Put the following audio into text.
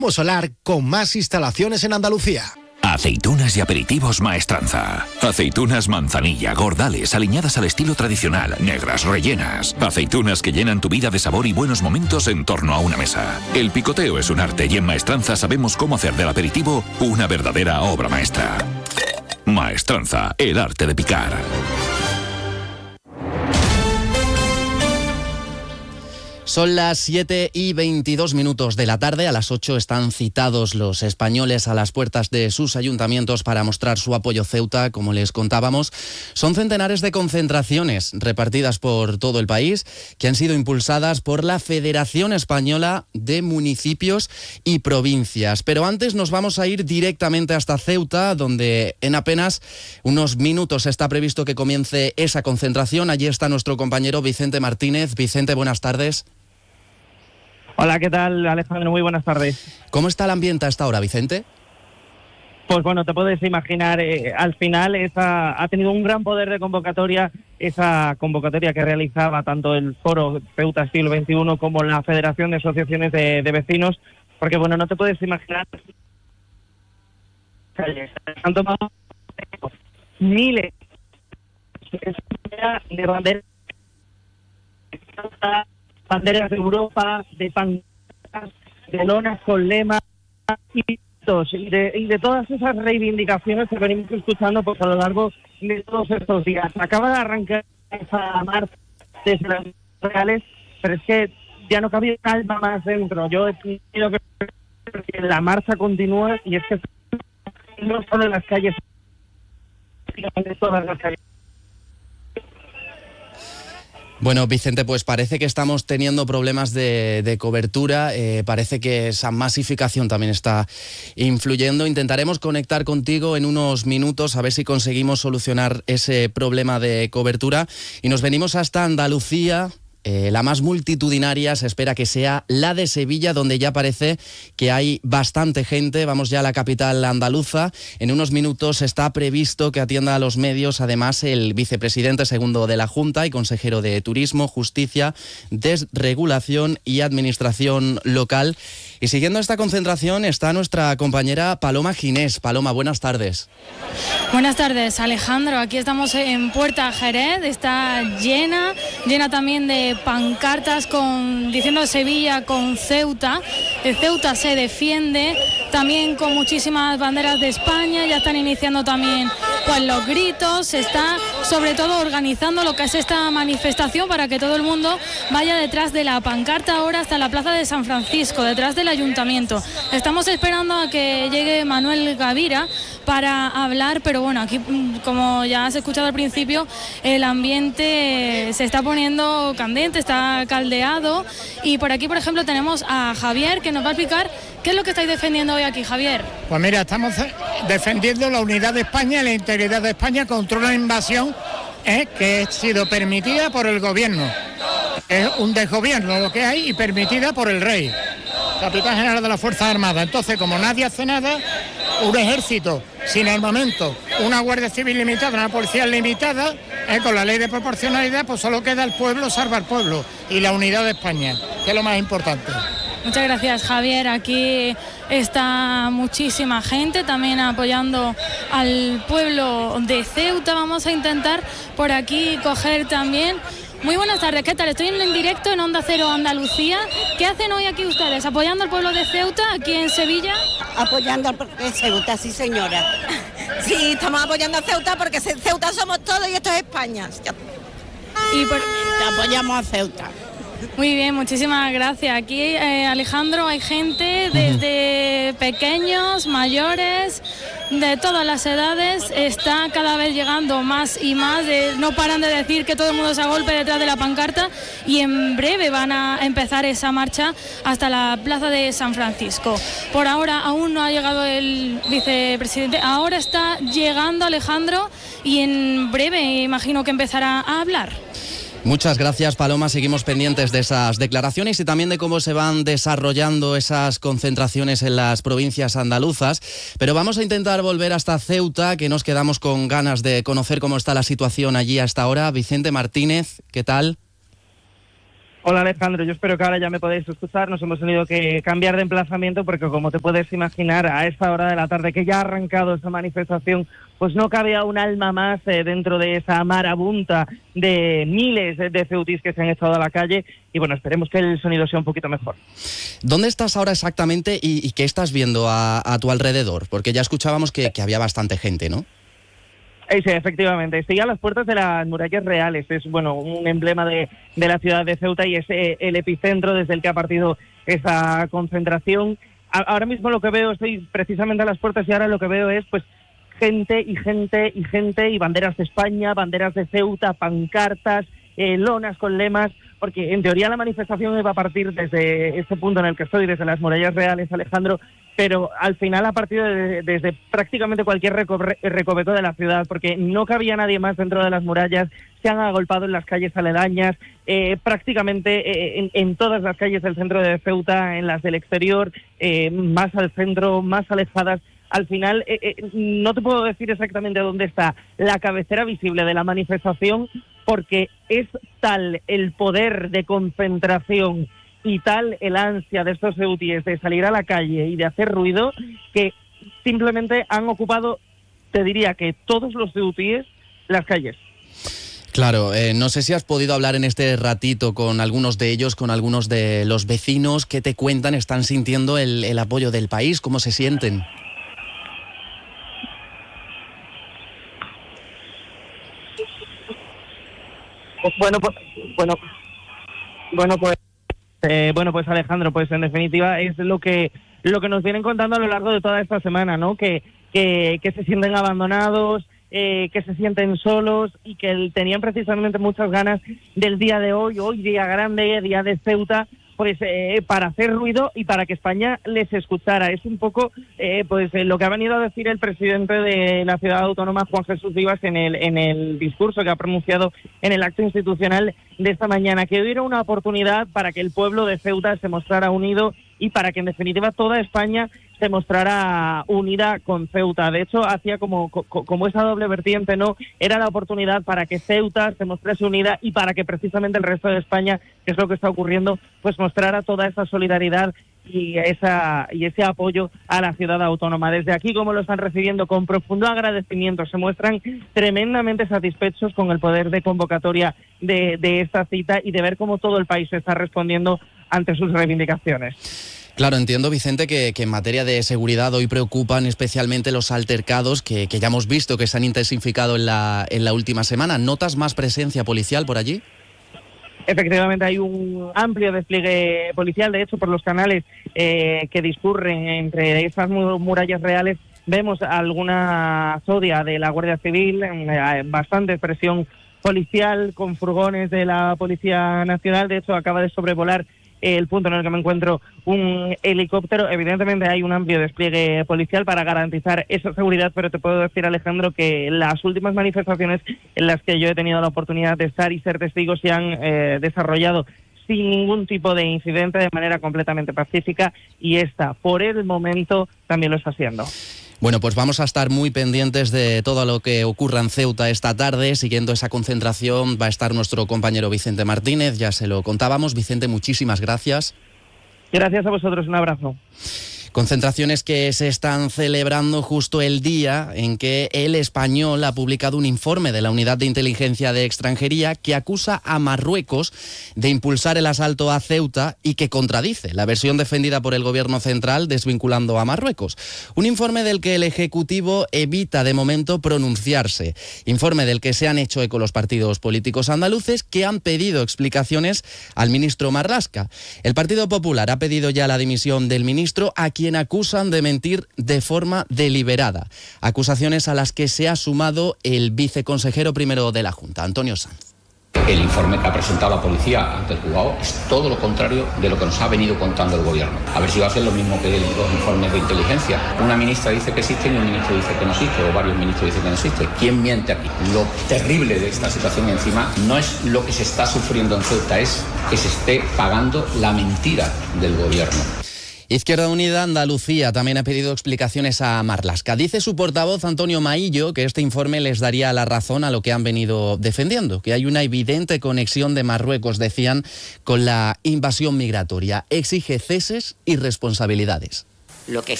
Solar con más instalaciones en Andalucía. Aceitunas y aperitivos Maestranza. Aceitunas manzanilla, gordales, aliñadas al estilo tradicional, negras, rellenas. Aceitunas que llenan tu vida de sabor y buenos momentos en torno a una mesa. El picoteo es un arte y en Maestranza sabemos cómo hacer del aperitivo una verdadera obra maestra. Maestranza, el arte de picar. Son las 7:22 de la tarde. A las 8 están citados los españoles a las puertas de sus ayuntamientos para mostrar su apoyo a Ceuta, como les contábamos. Son centenares de concentraciones repartidas por todo el país que han sido impulsadas por la Federación Española de Municipios y Provincias. Pero antes nos vamos a ir directamente hasta Ceuta, donde en apenas unos minutos está previsto que comience esa concentración. Allí está nuestro compañero Vicente Martínez. Vicente, buenas tardes. Hola, ¿qué tal, Alejandro? Muy buenas tardes. ¿Cómo está el ambiente a esta hora, Vicente? Pues bueno, te puedes imaginar, al final ha tenido un gran poder de convocatoria, esa convocatoria que realizaba tanto el Foro Ceuta Siglo XXI como la Federación de Asociaciones de Vecinos, porque bueno, no te puedes imaginar, han tomado miles de banderas de Europa, de pancartas, de lonas con lemas y de todas esas reivindicaciones que venimos escuchando pues, a lo largo de todos estos días. Acaba de arrancar esa marcha desde las reales, pero es que ya no cabía calma más dentro. Yo quiero que la marcha continúe y es que no solo en las calles, en todas las calles. Bueno, Vicente, pues parece que estamos teniendo problemas de cobertura, parece que esa masificación también está influyendo. Intentaremos conectar contigo en unos minutos a ver si conseguimos solucionar ese problema de cobertura. Y nos venimos hasta Andalucía. La más multitudinaria se espera que sea la de Sevilla, donde ya parece que hay bastante gente. Vamos ya a la capital andaluza. En unos minutos está previsto que atienda a los medios, además, el vicepresidente segundo de la Junta y consejero de Turismo, Justicia, Desregulación y Administración Local. Y siguiendo esta concentración está nuestra compañera Paloma Ginés. Paloma, buenas tardes. Buenas tardes, Alejandro. Aquí estamos en Puerta Jerez. Está llena también de pancartas diciendo Sevilla con Ceuta. Ceuta se defiende, también con muchísimas banderas de España. Ya están iniciando también pues los gritos. Se está sobre todo organizando lo que es esta manifestación para que todo el mundo vaya detrás de la pancarta ahora hasta la plaza de San Francisco, detrás del ayuntamiento. Estamos esperando a que llegue Manuel Gavira para hablar, pero bueno, aquí como ya has escuchado al principio, el ambiente se está poniendo candente, está caldeado, y por aquí, por ejemplo, tenemos a Javier que nos va a explicar qué es lo que estáis defendiendo hoy aquí, Javier. Pues mira, estamos defendiendo la unidad de España y la integridad de España contra una invasión que ha sido permitida por el gobierno. Es un desgobierno lo que hay y permitida por el rey, capitán general de las Fuerzas Armadas. Entonces, como nadie hace nada, un ejército sin armamento, una Guardia Civil limitada, una policía limitada, con la ley de proporcionalidad, pues solo queda el pueblo, salvar al pueblo y la unidad de España, que es lo más importante. Muchas gracias, Javier. Aquí está muchísima gente también apoyando al pueblo de Ceuta. Vamos a intentar por aquí coger también. Muy buenas tardes, ¿qué tal? Estoy en directo en Onda Cero Andalucía. ¿Qué hacen hoy aquí ustedes? ¿Apoyando al pueblo de Ceuta, aquí en Sevilla? Apoyando al pueblo de Ceuta, sí señora. Sí, estamos apoyando a Ceuta porque Ceuta somos todos y esto es España. Apoyamos a Ceuta. Muy bien, muchísimas gracias. Aquí, Alejandro, hay gente desde pequeños, mayores, de todas las edades. Está cada vez llegando más y más. No paran de decir que todo el mundo se agolpe detrás de la pancarta y en breve van a empezar esa marcha hasta la plaza de San Francisco. Por ahora aún no ha llegado el vicepresidente. Ahora está llegando Alejandro y en breve imagino que empezará a hablar. Muchas gracias, Paloma. Seguimos pendientes de esas declaraciones y también de cómo se van desarrollando esas concentraciones en las provincias andaluzas. Pero vamos a intentar volver hasta Ceuta, que nos quedamos con ganas de conocer cómo está la situación allí hasta ahora. Vicente Martínez, ¿qué tal? Hola Alejandro, yo espero que ahora ya me podéis escuchar. Nos hemos tenido que cambiar de emplazamiento porque, como te puedes imaginar, a esta hora de la tarde que ya ha arrancado esa manifestación, pues no cabía un alma más dentro de esa marabunta de miles de ceutíes que se han echado a la calle, y bueno, esperemos que el sonido sea un poquito mejor. ¿Dónde estás ahora exactamente y qué estás viendo a tu alrededor? Porque ya escuchábamos que había bastante gente, ¿no? Sí, efectivamente. Estoy a las puertas de las murallas reales. Es, bueno, un emblema de la ciudad de Ceuta y es el epicentro desde el que ha partido esa concentración. Ahora mismo lo que veo, estoy precisamente a las puertas y ahora lo que veo es pues gente y banderas de España, banderas de Ceuta, pancartas, lonas con lemas, porque en teoría la manifestación va a partir desde este punto en el que estoy, desde las murallas reales, Alejandro, pero al final ha partido desde prácticamente cualquier recoveco de la ciudad, porque no cabía nadie más dentro de las murallas. Se han agolpado en las calles aledañas, prácticamente en todas las calles del centro de Ceuta, en las del exterior, más al centro, más alejadas. Al final, no te puedo decir exactamente dónde está la cabecera visible de la manifestación, porque es tal el poder de concentración y tal el ansia de estos ceutíes de salir a la calle y de hacer ruido, que simplemente han ocupado, te diría que todos los ceutíes, las calles. Claro, no sé si has podido hablar en este ratito con algunos de ellos, con algunos de los vecinos. ¿Qué te cuentan? ¿Están sintiendo el apoyo del país? ¿Cómo se sienten? Bueno, pues Alejandro, pues en definitiva es lo que nos vienen contando a lo largo de toda esta semana, ¿no? Que se sienten abandonados, que se sienten solos y que tenían precisamente muchas ganas del día de hoy día grande, día de Ceuta, pues para hacer ruido y para que España les escuchara. Es un poco lo que ha venido a decir el presidente de la ciudad autónoma, Juan Jesús Vivas, en el discurso que ha pronunciado en el acto institucional de esta mañana, que hoy era una oportunidad para que el pueblo de Ceuta se mostrara unido y para que en definitiva toda España se mostrara unida con Ceuta. De hecho, hacía como esa doble vertiente, ¿no? Era la oportunidad para que Ceuta se mostrase unida y para que precisamente el resto de España, que es lo que está ocurriendo, pues mostrara toda esa solidaridad y ese apoyo a la ciudad autónoma. Desde aquí, como lo están recibiendo, con profundo agradecimiento, se muestran tremendamente satisfechos con el poder de convocatoria de esta cita y de ver cómo todo el país está respondiendo ante sus reivindicaciones. Claro, entiendo, Vicente, que en materia de seguridad hoy preocupan especialmente los altercados que ya hemos visto que se han intensificado en la última semana. ¿Notas más presencia policial por allí? Efectivamente, hay un amplio despliegue policial. De hecho, por los canales que discurren entre estas murallas reales, vemos alguna zodia de la Guardia Civil, bastante presión policial con furgones de la Policía Nacional. De hecho, acaba de sobrevolar el punto en el que me encuentro un helicóptero. Evidentemente hay un amplio despliegue policial para garantizar esa seguridad, pero te puedo decir, Alejandro, que las últimas manifestaciones en las que yo he tenido la oportunidad de estar y ser testigo se han desarrollado sin ningún tipo de incidente, de manera completamente pacífica, y esta, por el momento, también lo está haciendo. Bueno, pues vamos a estar muy pendientes de todo lo que ocurra en Ceuta esta tarde. Siguiendo esa concentración va a estar nuestro compañero Vicente Martínez, ya se lo contábamos. Vicente, muchísimas gracias. Gracias a vosotros, un abrazo. Concentraciones que se están celebrando justo el día en que El Español ha publicado un informe de la Unidad de Inteligencia de Extranjería que acusa a Marruecos de impulsar el asalto a Ceuta y que contradice la versión defendida por el Gobierno central desvinculando a Marruecos. Un informe del que el Ejecutivo evita de momento pronunciarse. Informe del que se han hecho eco los partidos políticos andaluces, que han pedido explicaciones al ministro Marlaska. El Partido Popular ha pedido ya la dimisión del ministro, a quien acusan de mentir de forma deliberada. Acusaciones a las que se ha sumado el viceconsejero primero de la Junta, Antonio Sanz. El informe que ha presentado la policía ante el juzgado es todo lo contrario de lo que nos ha venido contando el gobierno. A ver si va a ser lo mismo que los informes de inteligencia. Una ministra dice que existe y un ministro dice que no existe, o varios ministros dicen que no existe. ¿Quién miente aquí? Lo terrible de esta situación encima no es lo que se está sufriendo en Ceuta, es que se esté pagando la mentira del gobierno. Izquierda Unida Andalucía también ha pedido explicaciones a Marlaska. Dice su portavoz Antonio Maillo que este informe les daría la razón a lo que han venido defendiendo, que hay una evidente conexión de Marruecos, decían, con la invasión migratoria. Exige ceses y responsabilidades. Lo que